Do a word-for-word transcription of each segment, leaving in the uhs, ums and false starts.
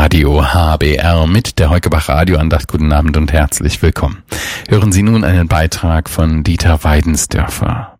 Radio H B R mit der Heukebach Radioandacht. Guten Abend und herzlich willkommen. Hören Sie nun einen Beitrag von Dieter Weidensdörfer.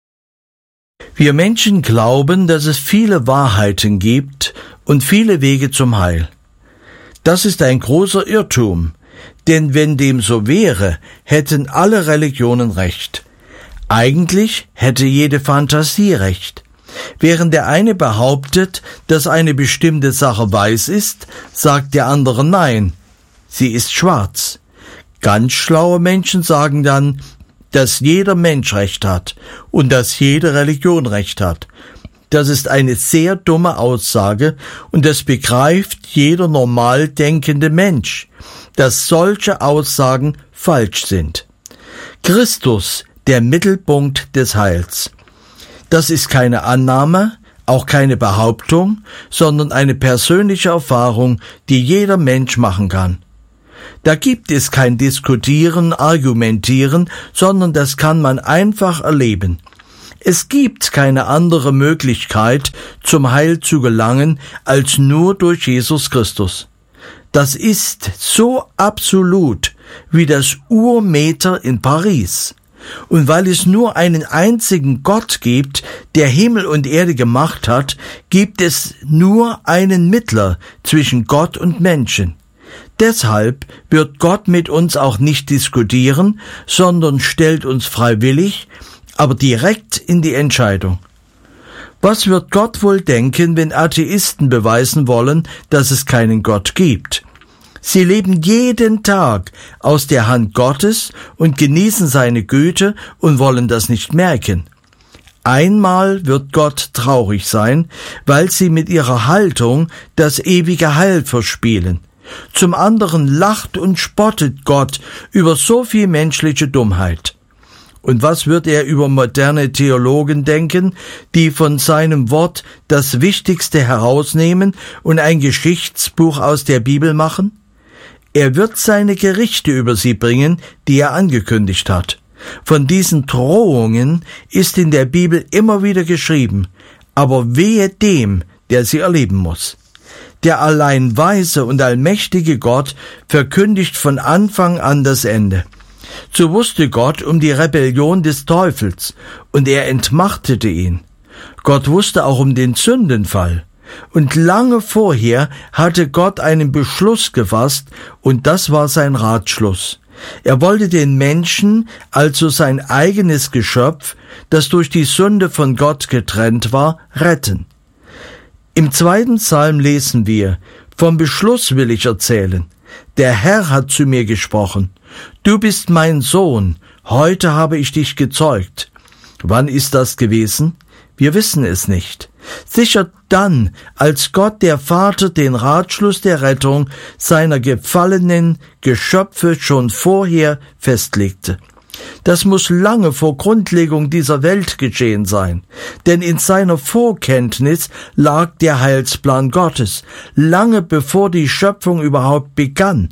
Wir Menschen glauben, dass es viele Wahrheiten gibt und viele Wege zum Heil. Das ist ein großer Irrtum, denn wenn dem so wäre, hätten alle Religionen recht. Eigentlich hätte jede Fantasie recht. Während der eine behauptet, dass eine bestimmte Sache weiß ist, sagt der andere nein, sie ist schwarz. Ganz schlaue Menschen sagen dann, dass jeder Mensch Recht hat und dass jede Religion Recht hat. Das ist eine sehr dumme Aussage und das begreift jeder normal denkende Mensch, dass solche Aussagen falsch sind. Christus, der Mittelpunkt des Heils. Das ist keine Annahme, auch keine Behauptung, sondern eine persönliche Erfahrung, die jeder Mensch machen kann. Da gibt es kein Diskutieren, Argumentieren, sondern das kann man einfach erleben. Es gibt keine andere Möglichkeit, zum Heil zu gelangen, als nur durch Jesus Christus. Das ist so absolut wie das Urmeter in Paris. Und weil es nur einen einzigen Gott gibt, der Himmel und Erde gemacht hat, gibt es nur einen Mittler zwischen Gott und Menschen. Deshalb wird Gott mit uns auch nicht diskutieren, sondern stellt uns freiwillig, aber direkt in die Entscheidung. Was wird Gott wohl denken, wenn Atheisten beweisen wollen, dass es keinen Gott gibt? Sie leben jeden Tag aus der Hand Gottes und genießen seine Güte und wollen das nicht merken. Einmal wird Gott traurig sein, weil sie mit ihrer Haltung das ewige Heil verspielen. Zum anderen lacht und spottet Gott über so viel menschliche Dummheit. Und was wird er über moderne Theologen denken, die von seinem Wort das Wichtigste herausnehmen und ein Geschichtsbuch aus der Bibel machen? Er wird seine Gerichte über sie bringen, die er angekündigt hat. Von diesen Drohungen ist in der Bibel immer wieder geschrieben, aber wehe dem, der sie erleben muss. Der allein weise und allmächtige Gott verkündigt von Anfang an das Ende. So wusste Gott um die Rebellion des Teufels, und er entmachtete ihn. Gott wusste auch um den Sündenfall. Und lange vorher hatte Gott einen Beschluss gefasst, und das war sein Ratschluss. Er wollte den Menschen, also sein eigenes Geschöpf, das durch die Sünde von Gott getrennt war, retten. Im zweiten Psalm lesen wir: Vom Beschluss will ich erzählen. Der Herr hat zu mir gesprochen. Du bist mein Sohn, heute habe ich dich gezeugt. Wann ist das gewesen? Wir wissen es nicht. Sicher dann, als Gott der Vater den Ratschluss der Rettung seiner gefallenen Geschöpfe schon vorher festlegte. Das muss lange vor Grundlegung dieser Welt geschehen sein, denn in seiner Vorkenntnis lag der Heilsplan Gottes, lange bevor die Schöpfung überhaupt begann.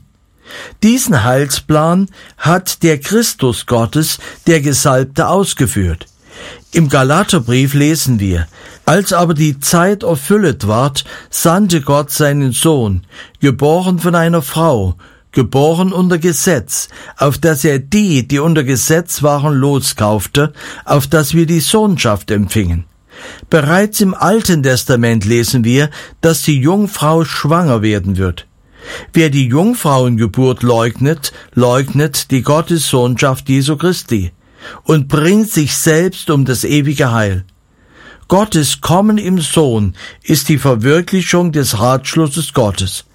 Diesen Heilsplan hat der Christus Gottes, der Gesalbte, ausgeführt. Im Galaterbrief lesen wir: Als aber die Zeit erfüllet ward, sandte Gott seinen Sohn, geboren von einer Frau, geboren unter Gesetz, auf dass er die, die unter Gesetz waren, loskaufte, auf dass wir die Sohnschaft empfingen. Bereits im Alten Testament lesen wir, dass die Jungfrau schwanger werden wird. Wer die Jungfrauengeburt leugnet, leugnet die Gottessohnschaft Jesu Christi und bringt sich selbst um das ewige Heil. Gottes Kommen im Sohn ist die Verwirklichung des Ratschlusses Gottes.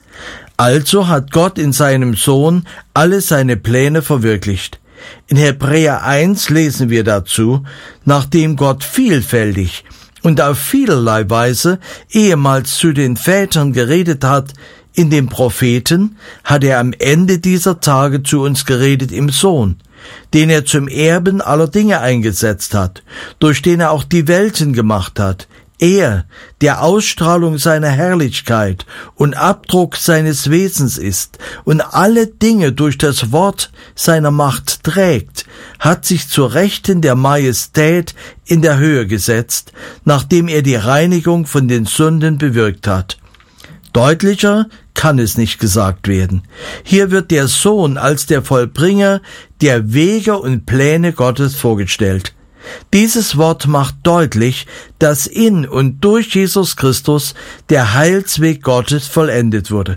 Also hat Gott in seinem Sohn alle seine Pläne verwirklicht. In Hebräer eins lesen wir dazu: Nachdem Gott vielfältig und auf vielerlei Weise ehemals zu den Vätern geredet hat in den Propheten, hat er am Ende dieser Tage zu uns geredet im Sohn, den er zum Erben aller Dinge eingesetzt hat, durch den er auch die Welten gemacht hat. Er, der Ausstrahlung seiner Herrlichkeit und Abdruck seines Wesens ist und alle Dinge durch das Wort seiner Macht trägt, hat sich zur Rechten der Majestät in der Höhe gesetzt, nachdem er die Reinigung von den Sünden bewirkt hat. Deutlicher kann es nicht gesagt werden. Hier wird der Sohn als der Vollbringer der Wege und Pläne Gottes vorgestellt. Dieses Wort macht deutlich, dass in und durch Jesus Christus der Heilsweg Gottes vollendet wurde.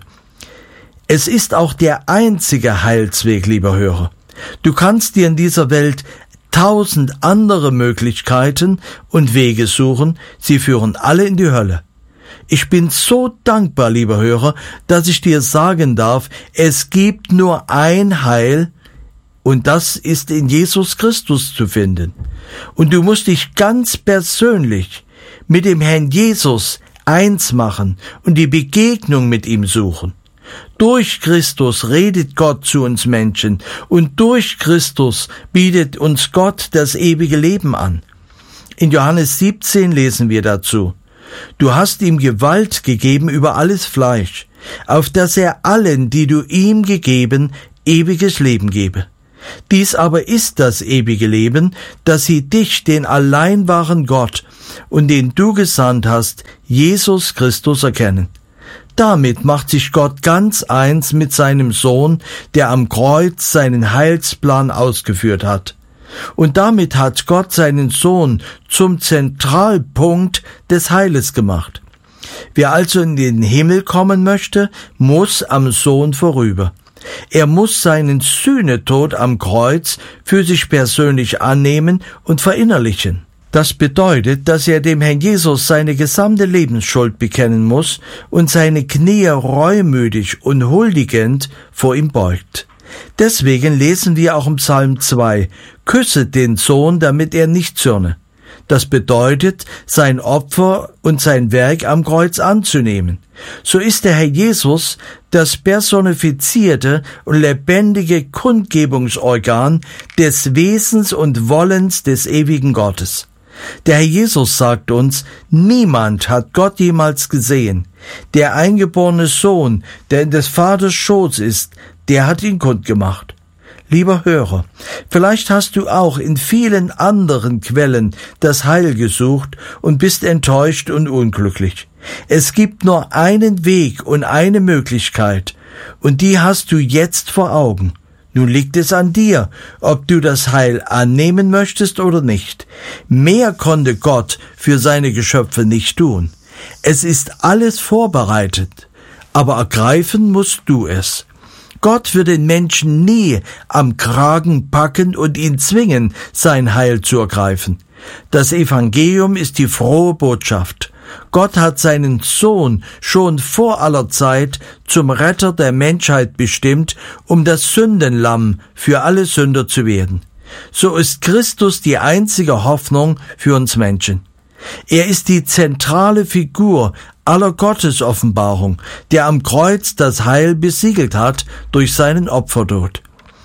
Es ist auch der einzige Heilsweg, lieber Hörer. Du kannst dir in dieser Welt tausend andere Möglichkeiten und Wege suchen, sie führen alle in die Hölle. Ich bin so dankbar, lieber Hörer, dass ich dir sagen darf, es gibt nur ein Heil, und das ist in Jesus Christus zu finden. Und du musst dich ganz persönlich mit dem Herrn Jesus eins machen und die Begegnung mit ihm suchen. Durch Christus redet Gott zu uns Menschen und durch Christus bietet uns Gott das ewige Leben an. In Johannes siebzehn lesen wir dazu: Du hast ihm Gewalt gegeben über alles Fleisch, auf dass er allen, die du ihm gegeben, ewiges Leben gebe. Dies aber ist das ewige Leben, dass sie dich, den allein wahren Gott und den du gesandt hast, Jesus Christus, erkennen. Damit macht sich Gott ganz eins mit seinem Sohn, der am Kreuz seinen Heilsplan ausgeführt hat. Und damit hat Gott seinen Sohn zum Zentralpunkt des Heiles gemacht. Wer also in den Himmel kommen möchte, muss am Sohn vorüber. Er muss seinen Sühnetod am Kreuz für sich persönlich annehmen und verinnerlichen. Das bedeutet, dass er dem Herrn Jesus seine gesamte Lebensschuld bekennen muss und seine Knie reumütig und huldigend vor ihm beugt. Deswegen lesen wir auch im Psalm zwei, küsse den Sohn, damit er nicht zürne. Das bedeutet, sein Opfer und sein Werk am Kreuz anzunehmen. So ist der Herr Jesus das personifizierte und lebendige Kundgebungsorgan des Wesens und Wollens des ewigen Gottes. Der Herr Jesus sagt uns, niemand hat Gott jemals gesehen. Der eingeborene Sohn, der in des Vaters Schoß ist, der hat ihn kundgemacht. Lieber Hörer, vielleicht hast du auch in vielen anderen Quellen das Heil gesucht und bist enttäuscht und unglücklich. Es gibt nur einen Weg und eine Möglichkeit, und die hast du jetzt vor Augen. Nun liegt es an dir, ob du das Heil annehmen möchtest oder nicht. Mehr konnte Gott für seine Geschöpfe nicht tun. Es ist alles vorbereitet, aber ergreifen musst du es. Gott wird den Menschen nie am Kragen packen und ihn zwingen, sein Heil zu ergreifen. Das Evangelium ist die frohe Botschaft. Gott hat seinen Sohn schon vor aller Zeit zum Retter der Menschheit bestimmt, um das Sündenlamm für alle Sünder zu werden. So ist Christus die einzige Hoffnung für uns Menschen. Er ist die zentrale Figur aller Gottesoffenbarung, der am Kreuz das Heil besiegelt hat durch seinen Opfertod.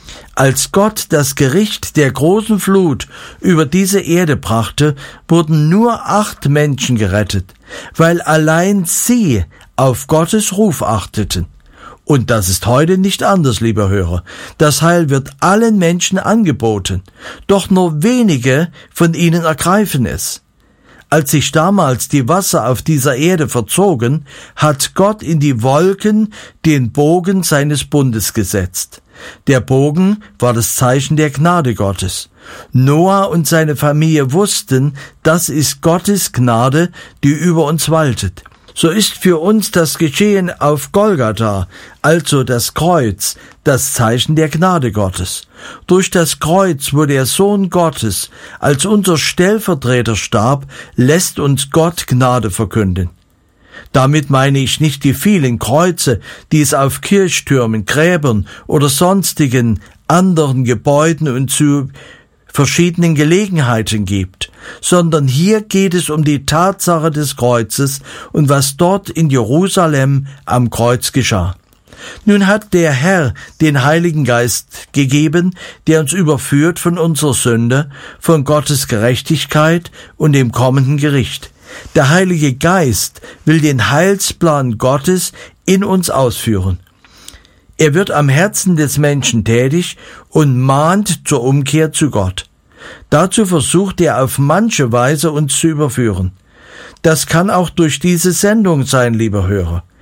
Als Gott das Gericht der großen Flut über diese Erde brachte, wurden nur acht Menschen gerettet, weil allein sie auf Gottes Ruf achteten. Und das ist heute nicht anders, lieber Hörer. Das Heil wird allen Menschen angeboten, doch nur wenige von ihnen ergreifen es. Als sich damals die Wasser auf dieser Erde verzogen, hat Gott in die Wolken den Bogen seines Bundes gesetzt. Der Bogen war das Zeichen der Gnade Gottes. Noah und seine Familie wussten, das ist Gottes Gnade, die über uns waltet. So ist für uns das Geschehen auf Golgatha, also das Kreuz, das Zeichen der Gnade Gottes. Durch das Kreuz, wo der Sohn Gottes als unser Stellvertreter starb, lässt uns Gott Gnade verkünden. Damit meine ich nicht die vielen Kreuze, die es auf Kirchtürmen, Gräbern oder sonstigen anderen Gebäuden und zu verschiedenen Gelegenheiten gibt, sondern hier geht es um die Tatsache des Kreuzes und was dort in Jerusalem am Kreuz geschah. Nun hat der Herr den Heiligen Geist gegeben, der uns überführt von unserer Sünde, von Gottes Gerechtigkeit und dem kommenden Gericht. Der Heilige Geist will den Heilsplan Gottes in uns ausführen. Er wird am Herzen des Menschen tätig und mahnt zur Umkehr zu Gott. Dazu versucht er auf manche Weise uns zu überführen. Das kann auch durch diese Sendung sein, lieber Hörer.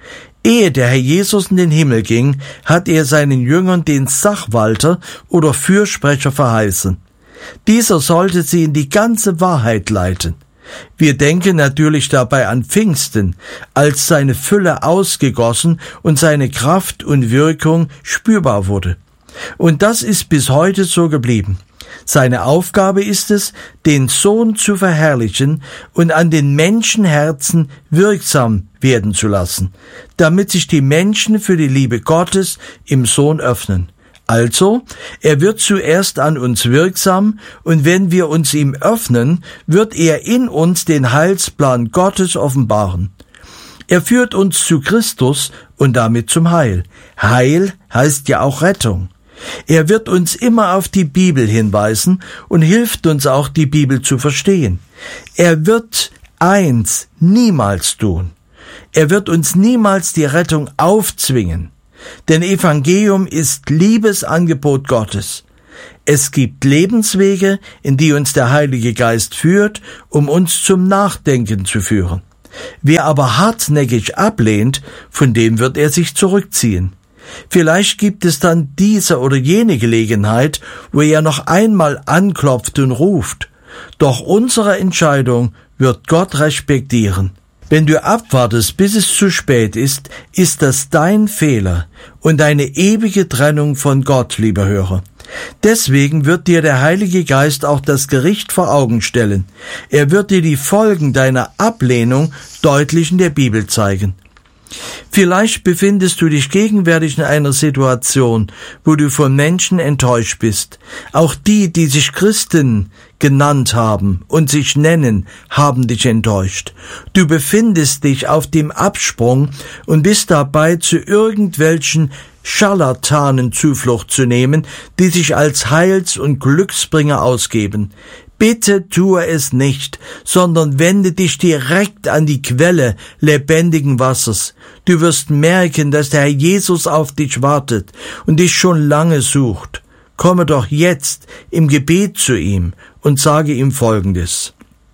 Ehe der Herr Jesus in den Himmel ging, hat er seinen Jüngern den Sachwalter oder Fürsprecher verheißen. Dieser sollte sie in die ganze Wahrheit leiten. Wir denken natürlich dabei an Pfingsten, als seine Fülle ausgegossen und seine Kraft und Wirkung spürbar wurde. Und das ist bis heute so geblieben. Seine Aufgabe ist es, den Sohn zu verherrlichen und an den Menschenherzen wirksam werden zu lassen, damit sich die Menschen für die Liebe Gottes im Sohn öffnen. Also, er wird zuerst an uns wirksam, und wenn wir uns ihm öffnen, wird er in uns den Heilsplan Gottes offenbaren. Er führt uns zu Christus und damit zum Heil. Heil heißt ja auch Rettung. Er wird uns immer auf die Bibel hinweisen und hilft uns auch, die Bibel zu verstehen. Er wird eins niemals tun. Er wird uns niemals die Rettung aufzwingen. Denn Evangelium ist Liebesangebot Gottes. Es gibt Lebenswege, in die uns der Heilige Geist führt, um uns zum Nachdenken zu führen. Wer aber hartnäckig ablehnt, von dem wird er sich zurückziehen. Vielleicht gibt es dann diese oder jene Gelegenheit, wo er noch einmal anklopft und ruft. Doch unsere Entscheidung wird Gott respektieren. Wenn du abwartest, bis es zu spät ist, ist das dein Fehler und eine ewige Trennung von Gott, lieber Hörer. Deswegen wird dir der Heilige Geist auch das Gericht vor Augen stellen. Er wird dir die Folgen deiner Ablehnung deutlich in der Bibel zeigen. Vielleicht befindest du dich gegenwärtig in einer Situation, wo du von Menschen enttäuscht bist. Auch die, die sich Christen genannt haben und sich nennen, haben dich enttäuscht. Du befindest dich auf dem Absprung und bist dabei, zu irgendwelchen Scharlatanen Zuflucht zu nehmen, die sich als Heils- und Glücksbringer ausgeben. Bitte tue es nicht, sondern wende dich direkt an die Quelle lebendigen Wassers. Du wirst merken, dass der Herr Jesus auf dich wartet und dich schon lange sucht. Komme doch jetzt im Gebet zu ihm und sage ihm Folgendes.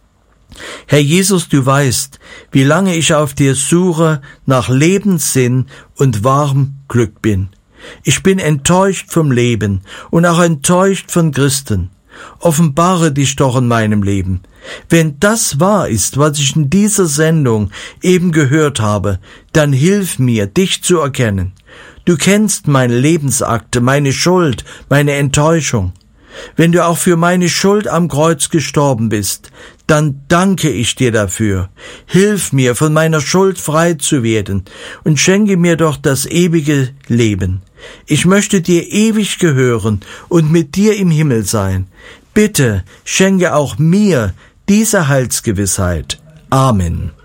Herr Jesus, du weißt, wie lange ich auf dir suche nach Lebenssinn und wahrem Glück bin. Ich bin enttäuscht vom Leben und auch enttäuscht von Christen. Offenbare dich doch in meinem Leben. Wenn das wahr ist, was ich in dieser Sendung eben gehört habe, dann hilf mir, dich zu erkennen. Du kennst meine Lebensakte, meine Schuld, meine Enttäuschung. Wenn du auch für meine Schuld am Kreuz gestorben bist, dann danke ich dir dafür. Hilf mir, von meiner Schuld frei zu werden und schenke mir doch das ewige Leben. Ich möchte dir ewig gehören und mit dir im Himmel sein. Bitte schenke auch mir diese Heilsgewissheit. Amen.